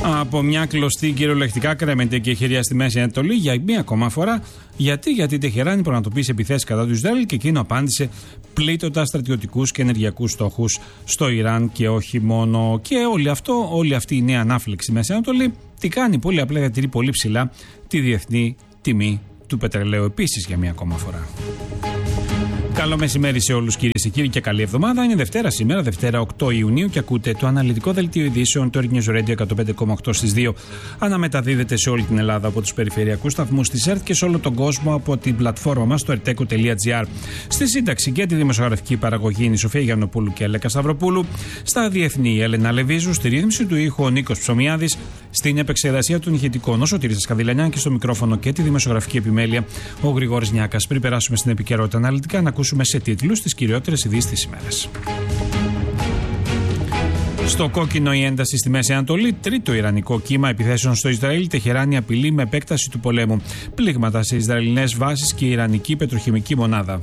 Από μια κλωστή κυριολεκτικά κρέμεται και χεριά στη Μέση Ανατολή για μία ακόμα φορά. Γιατί η Τεχεράνη πραγματοποίησε επιθέσεις κατά του Ισραήλ και εκείνο απάντησε πλήττοντας στρατιωτικούς και ενεργειακούς στόχους στο Ιράν και όχι μόνο. Και όλη αυτή η νέα ανάφλεξη στη Μέση Ανατολή τι κάνει? Πολύ απλά διατηρεί πολύ ψηλά τη διεθνή τιμή του πετρελαίου επίσης για μία ακόμα φορά. Καλό μεσημέρι σε όλους κυρίες και κύριοι και καλή εβδομάδα. Είναι Δευτέρα σήμερα, Δευτέρα 8 Ιουνίου και ακούτε το αναλυτικό δελτίο ειδήσεων του News Radio 105,8 στις 2. Αναμεταδίδεται σε όλη την Ελλάδα από τους περιφερειακούς σταθμούς της ΕΡΤ και σε όλο τον κόσμο από την πλατφόρμα μας στο erteco.gr. Στη σύνταξη και τη δημοσιογραφική παραγωγή είναι η Σοφία Γιαννοπούλου και Αλέκα Σταυροπούλου. Στα διεθνή η Έλενα Λεβίζου, στη ρύθμιση του ήχου ο Νίκος Ψωμιάδης, στην επεξεργασία των ηχητικών ο Σωτήρης Καδηλανιάν και στο μικρόφωνο και τη δημοσιογραφική επιμέλεια ο Γρηγόρης Νιάκας. Πριν περάσουμε στην επικαιρότητα αναλυτικά, να ακούσουμε σε τίτλους τις κυριότερες ειδήσεις της ημέρας. Στο κόκκινο η ένταση στη Μέση Ανατολή, τρίτο ιρανικό κύμα επιθέσεων στο Ισραήλ, Τεχεράνη απειλεί με επέκταση του πολέμου. Πλήγματα σε Ισραηλινές βάσεις και ιρανική πετροχημική μονάδα.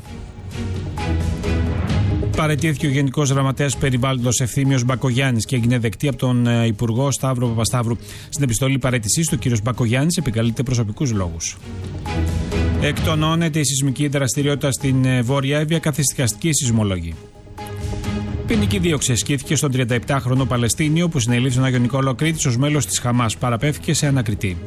Παραιτήθηκε ο Γενικός Γραμματέας Περιβάλλοντος Ευθύμιος Μπακογιάννης και έγινε δεκτή από τον Υπουργό Σταύρο Παπασταύρου. Στην επιστολή παραίτησής του, ο κ. Μπακογιάννης επικαλείται προσωπικούς λόγους. Εκτονώνεται η σεισμική δραστηριότητα στην Βόρεια Εύβοια, καθησυχαστική σεισμολόγη. Ποινική δίωξη ασκήθηκε στον 37χρονο Παλαιστίνιο που συνελήφθη στον Άγιο Νικόλαο Κρήτης ως μέλος της Χαμάς. Παραπέφθηκε σε ανακριτή.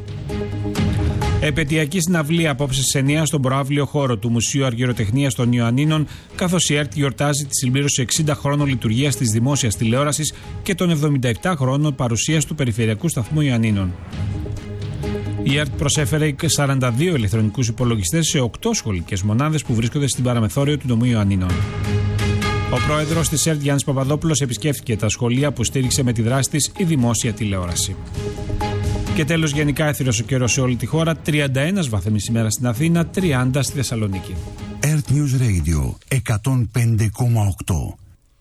Επαιτειακή συναυλία απόψε στις 9 στον προαύλιο χώρο του Μουσείου Αργυροτεχνίας των Ιωαννίνων, καθώς η ΕΡΤ γιορτάζει τη συμπλήρωση 60 χρόνων λειτουργίας της δημόσιας τηλεόρασης και των 77 χρόνων παρουσίας του Περιφερειακού Σταθμού Ιωαννίνων. Η ΕΡΤ προσέφερε 42 ηλεκτρονικούς υπολογιστές σε 8 σχολικές μονάδες που βρίσκονται στην παραμεθόριο του νομού Ιωαννίνων. Ο πρόεδρος της ΕΡΤ, Γιάννης Παπαδόπουλος, επισκέφθηκε τα σχολεία που στήριξε με τη δράση της η δημόσια τηλεόραση. Και τέλος, γενικά έθυρος ο καιρός σε όλη τη χώρα. 31 βαθμοί σήμερα στην Αθήνα, 30 στη Θεσσαλονίκη. Earth News Radio 105,8.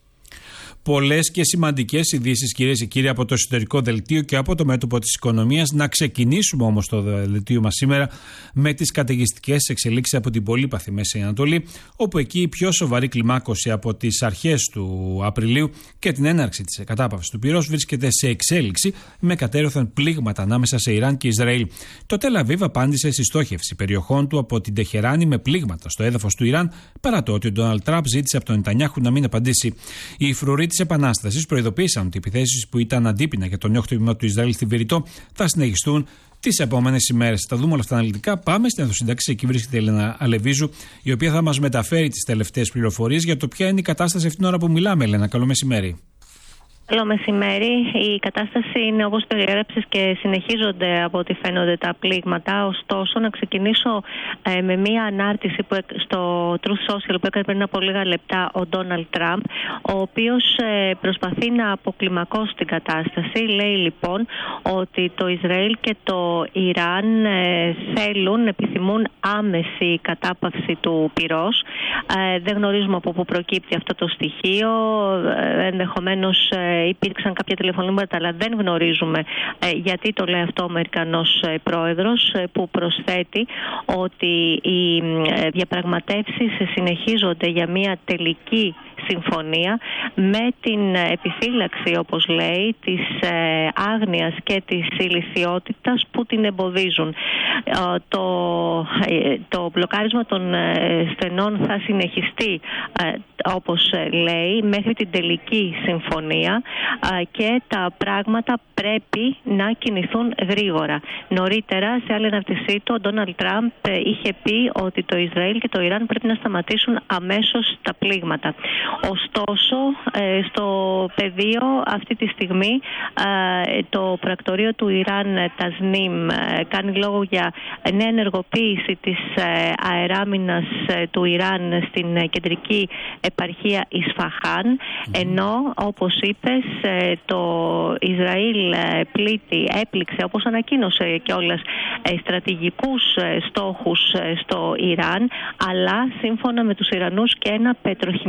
Πολλές και σημαντικές ειδήσεις, κυρίες και κύριοι, από το εσωτερικό δελτίο και από το μέτωπο της οικονομίας. Να ξεκινήσουμε όμως το δελτίο μας σήμερα με τις καταιγιστικές εξελίξεις από την πολύπαθη Μέση Ανατολή, όπου εκεί η πιο σοβαρή κλιμάκωση από τις αρχές του Απριλίου και την έναρξη της κατάπαυσης του πυρός βρίσκεται σε εξέλιξη, με κατέρωθεν πλήγματα ανάμεσα σε Ιράν και Ισραήλ. Το Τελ Αβίβ απάντησε στη στόχευση περιοχών του από την Τεχεράνη με πλήγματα στο έδαφος του Ιράν, παρά το ότι ο Ντόναλντ Τραμπ ζήτησε από τον Νετανιάχου να μην απαντήσει. Οι φρουροί της Επανάστασης προειδοποίησαν ότι οι επιθέσεις που ήταν αντίπεινα για το νέο χτύπημα του Ισραήλ στη Βηρητό θα συνεχιστούν τις επόμενες ημέρες. Θα δούμε όλα αυτά αναλυτικά. Πάμε στην ενδοσυντάξη. Εκεί βρίσκεται η Έλενα Λεβίζου, η οποία θα μας μεταφέρει τις τελευταίες πληροφορίες για το ποια είναι η κατάσταση αυτήν την ώρα που μιλάμε. Έλενα, καλό μεσημέρι. Καλό μεσημέρι. Η κατάσταση είναι όπως περιέγραψες και συνεχίζονται από ό,τι φαίνονται τα πλήγματα. Ωστόσο, να ξεκινήσω με μία ανάρτηση στο Truth Social που έκανε πριν από λίγα λεπτά ο Ντόναλντ Τραμπ, ο οποίος προσπαθεί να αποκλιμακώσει την κατάσταση. Λέει λοιπόν ότι το Ισραήλ και το Ιράν επιθυμούν άμεση κατάπαυση του πυρός. Δεν γνωρίζουμε από πού προκύπτει αυτό το στοιχείο. Ενδεχομένως υπήρξαν κάποια τηλεφωνήματα, αλλά δεν γνωρίζουμε γιατί το λέει αυτό ο Αμερικανός πρόεδρος, που προσθέτει ότι οι διαπραγματεύσεις συνεχίζονται για μια τελική συμφωνία με την επιφύλαξη, όπως λέει, της άγνοιας και της ηλιθιότητας που την εμποδίζουν. Το μπλοκάρισμα των στενών θα συνεχιστεί, όπως λέει, μέχρι την τελική συμφωνία και τα πράγματα πρέπει να κινηθούν γρήγορα. Νωρίτερα, σε άλλη αναρτησή του, ο Ντόναλντ Τραμπ είχε πει ότι το Ισραήλ και το Ιράν πρέπει να σταματήσουν αμέσως τα πλήγματα. Ωστόσο, στο πεδίο αυτή τη στιγμή το πρακτορείο του Ιράν, Τασνίμ, κάνει λόγο για νέα ενεργοποίηση της αεράμινας του Ιράν στην κεντρική επαρχία Ισφαχάν, ενώ, όπως είπες, το Ισραήλ έπληξε, όπως ανακοίνωσε κιόλας, στρατηγικούς στόχους στο Ιράν, αλλά σύμφωνα με τους Ιρανούς και ένα πετροχημικό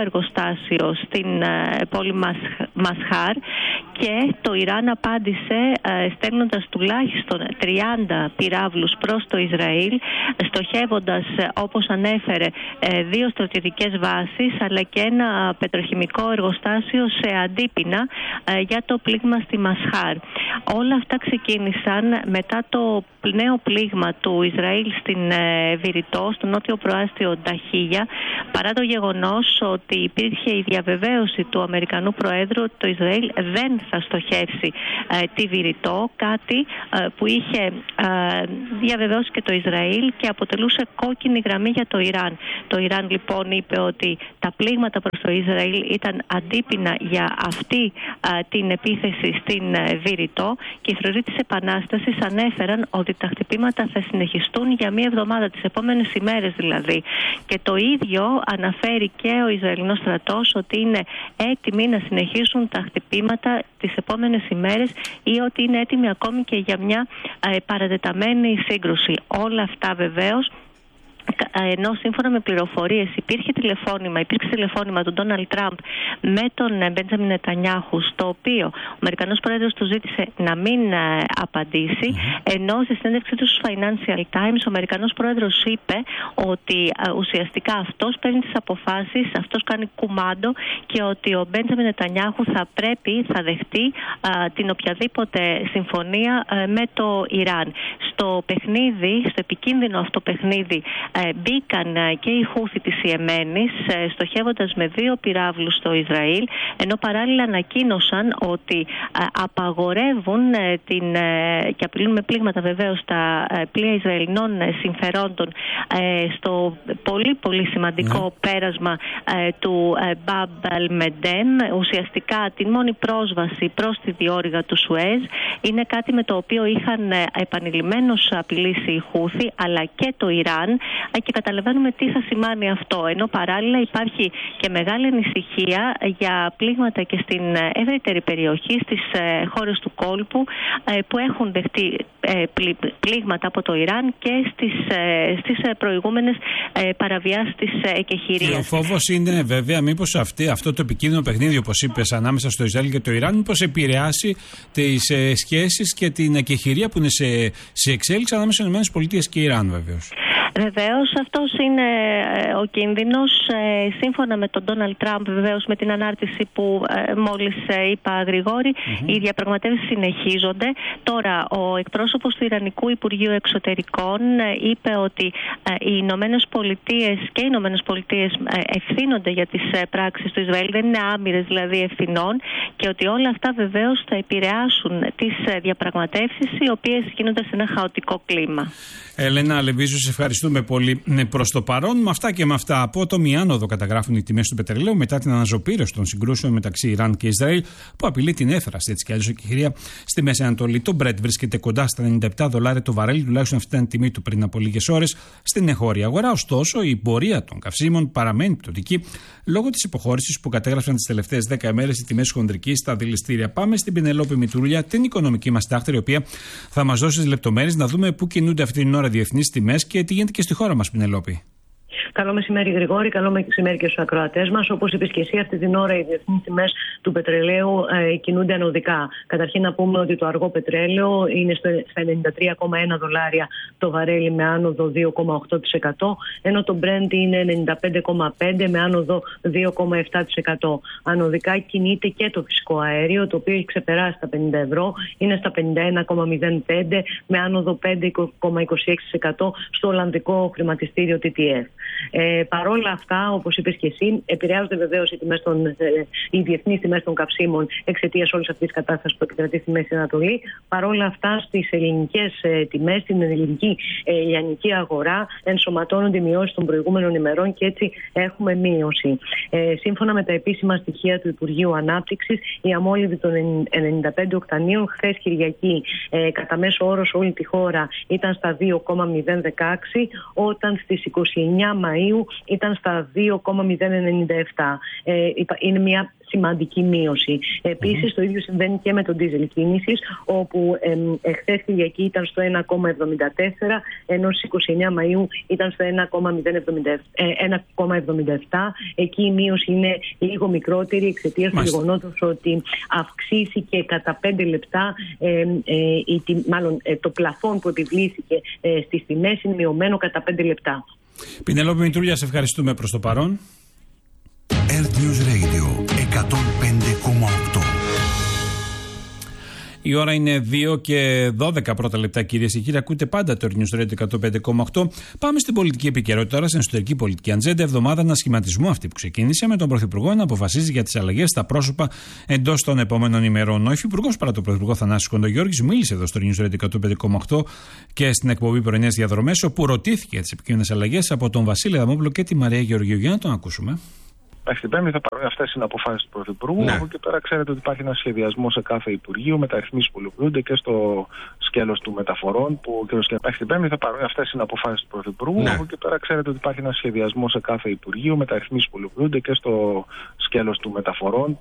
εργοστάσιο στην πόλη Μασχάρ, και το Ιράν απάντησε στέλνοντας τουλάχιστον 30 πυράβλους προς το Ισραήλ, στοχεύοντας, όπως ανέφερε, 2 στρατιωτικές βάσεις αλλά και ένα πετροχημικό εργοστάσιο σε αντίπεινα για το πλήγμα στη Μασχάρ. Όλα αυτά ξεκίνησαν μετά το νέο πλήγμα του Ισραήλ στην Βηρητό, στο νότιο προάστιο Νταχίγια, παρά το γεγονός ότι υπήρχε η διαβεβαίωση του Αμερικανού Προέδρου ότι το Ισραήλ δεν θα στοχεύσει τη Βηρητό, κάτι που είχε διαβεβαιώσει και το Ισραήλ και αποτελούσε κόκκινη γραμμή για το Ιράν. Το Ιράν λοιπόν είπε ότι τα πλήγματα προς το Ισραήλ ήταν αντίπεινα για αυτή την επίθεση στην Βηρητό, και οι θροροί της Επανάστασης ανέφεραν ότι τα χτυπήματα θα συνεχιστούν για μία εβδομάδα, τις επόμενες ημέρες δηλαδή. Και το ίδιο αναφέρει και ο Ισραηλινός στρατός, ότι είναι έτοιμοι να συνεχίσουν τα χτυπήματα τις επόμενες ημέρες ή ότι είναι έτοιμοι ακόμη και για μια παρατεταμένη σύγκρουση. Όλα αυτά βεβαίως, ενώ σύμφωνα με πληροφορίες υπήρξε τηλεφώνημα του Ντόναλντ Τραμπ με τον Μπέντζαμιν Νετανιάχου, στο οποίο ο Αμερικανός Πρόεδρος του ζήτησε να μην απαντήσει, ενώ στη συνέντευξή του στους Financial Times ο Αμερικανός Πρόεδρος είπε ότι ουσιαστικά αυτός παίρνει τις αποφάσεις, αυτός κάνει κουμάντο, και ότι ο Μπέντζαμιν Νετανιάχου θα δεχτεί την οποιαδήποτε συμφωνία με το Ιράν. Στο επικίνδυνο αυτό παιχνίδι μπήκαν και οι Χούθι της Ιεμένης, στοχεύοντας με 2 πυράβλους στο Ισραήλ, ενώ παράλληλα ανακοίνωσαν ότι απαγορεύουν και απειλούν με πλήγματα βεβαίως τα πλοία Ισραηλινών συμφερόντων στο πολύ πολύ σημαντικό πέρασμα του Μπαμπ Αλ-Μεντέμ, ουσιαστικά την μόνη πρόσβαση προς τη διόρυγα του Σουέζ. Είναι κάτι με το οποίο είχαν επανειλημμένως απειλήσει οι Χούθι αλλά και το Ιράν, και καταλαβαίνουμε τι θα σημαίνει αυτό. Ενώ παράλληλα υπάρχει και μεγάλη ανησυχία για πλήγματα και στην ευρύτερη περιοχή, στις χώρες του κόλπου, που έχουν δεχτεί πλήγματα από το Ιράν και στις προηγούμενες παραβιάσεις της εκεχηρίας. Και ο φόβος είναι βέβαια μήπως αυτό το επικίνδυνο παιχνίδι, όπως είπες, ανάμεσα στο Ισραήλ και το Ιράν, μήπως επηρεάσει τις σχέσεις και την εκεχηρία που είναι σε εξέλιξη ανάμεσα στις ΗΠΑ και Ιράν βεβαίως. Βεβαίως, αυτός είναι ο κίνδυνος. Σύμφωνα με τον Ντόναλντ Τραμπ, βεβαίως, με την ανάρτηση που μόλις είπα, Γρηγόρη, οι διαπραγματεύσεις συνεχίζονται. Τώρα, ο εκπρόσωπος του Ιρανικού Υπουργείου Εξωτερικών είπε ότι οι Ηνωμένες Πολιτείες ευθύνονται για τις πράξεις του Ισραήλ, δεν είναι άμυρες δηλαδή ευθυνών, και ότι όλα αυτά βεβαίως θα επηρεάσουν τις διαπραγματεύσεις, οι οποίες γίνονται σε ένα χαοτικό κλίμα. Ελένα Αλεβίζου, σε ευχαριστούμε πολύ. Προς το παρόν, με αυτά και με αυτά, απότομη άνοδο καταγράφουν οι τιμές του πετρελαίου μετά την αναζωπήρωση των συγκρούσεων μεταξύ Ιράν και Ισραήλ, που απειλεί την έφραση έτσι κι αλλιώς εκεχηρία στη Μέση Ανατολή. Το Brent βρίσκεται κοντά στα $97 το βαρέλι, τουλάχιστον αυτή ήταν η τιμή του πριν από λίγες ώρες στην εγχώρια αγορά. Ωστόσο, η πορεία των καυσίμων παραμένει πτωτική λόγω της υποχώρησης που κατέγραψαν τις τελευταίες 10 ημέρες οι τιμές χονδρικής στα δηληστήρια. Πάμε στην Πινελόπη Μητρούλια, την οικονομική μας τάχτερη, η οποία θα μας δώσει τις λεπτομέρειες να δούμε πού κινούνται αυτή την ώρα διεθνείς τιμές και τι γίνεται και στη χώρα μας, Πινελόπη. Καλό μεσημέρι, Γρηγόρη. Καλό μεσημέρι και στους ακροατές μας. Όπως είπες και εσύ, αυτή την ώρα οι διεθνείς τιμές του πετρελαίου κινούνται ανωδικά. Καταρχήν, να πούμε ότι το αργό πετρέλαιο είναι στα $93,1 το βαρέλι με άνοδο 2,8%, ενώ το Brent είναι 95,5 με άνοδο 2,7%. Ανωδικά κινείται και το φυσικό αέριο, το οποίο έχει ξεπεράσει τα €50, είναι στα 51,05 με άνοδο 5,26% στο Ολλανδικό χρηματιστήριο TTF. Παρόλα αυτά, όπως είπες και εσύ, επηρεάζονται βεβαίως οι διεθνείς τιμές των καυσίμων εξαιτίας όλης αυτής της κατάστασης που επικρατεί στη Μέση Ανατολή. Παρόλα αυτά, στις ελληνικές τιμές, στην ελληνική λιανική αγορά, ενσωματώνονται οι μειώσεις των προηγούμενων ημερών και έτσι έχουμε μείωση. Σύμφωνα με τα επίσημα στοιχεία του Υπουργείου Ανάπτυξης, η αμόλυβη των 95 οκτανίων χθες Κυριακή κατά μέσο όρο σε όλη τη χώρα ήταν στα 2,016, όταν στις 29 Μαΐου Μαΐου ήταν στα 2,097. Είναι μια σημαντική μείωση. Επίσης, το ίδιο συμβαίνει και με τον ντίζελ κίνησης, όπου εχθές Κυριακή ήταν στο 1,74, ενώ στις 29 Μαΐου ήταν στο 1,77. Εκεί η μείωση είναι λίγο μικρότερη εξαιτίας του γεγονότος ότι αυξήθηκε κατά 5 λεπτά, το πλαφόν που επιβλήθηκε στις τιμές είναι μειωμένο κατά 5 λεπτά. Πινελόπη Μητρούλια, σε ευχαριστούμε προς το παρόν. Earth News Radio 105,8. Η ώρα είναι 2 και 12 πρώτα λεπτά, κυρίες και κύριοι. Ακούτε πάντα το Earth News Radio 105,8. Πάμε στην πολιτική επικαιρότητα τώρα, στην εσωτερική πολιτική ατζέντα. Εβδομάδα ανασχηματισμού αυτή που ξεκίνησε, με τον Πρωθυπουργό να αποφασίζει για τις αλλαγές στα πρόσωπα εντός των επόμενων ημερών. Ο Υφυπουργός παρά τον Πρωθυπουργό Θανάσης Κοντογιώργης μίλησε εδώ στο Earth News Radio 105,8 και στην εκπομπή Πρωινές Διαδρομές, όπου ρωτήθηκε για τις επικείμενες αλλαγές από τον Βασίλη Αδαμόπουλο και τη Μαρία Γεωργίου. Για να τον ακούσουμε. Την Πέμπτη θα πάρουν αυτές είναι αποφάσεις του Πρωθυπουργού. Ναι. Από και πέρα ξέρετε ότι υπάρχει ένα σχεδιασμό σε κάθε Υπουργείο, μεταρρυθμίσεις που ολοκληρούνται και στο σκέλος του μεταφορών. Την Πέμπτη θα πάρουν αυτές είναι αποφάσεις του Πρωθυπουργού. Ναι. Από και πέρα ξέρετε ότι υπάρχει ένα σχεδιασμό σε κάθε Υπουργείο, μεταρρυθμίσεις που ολοκληρούνται και στο σκέλος του μεταφορών.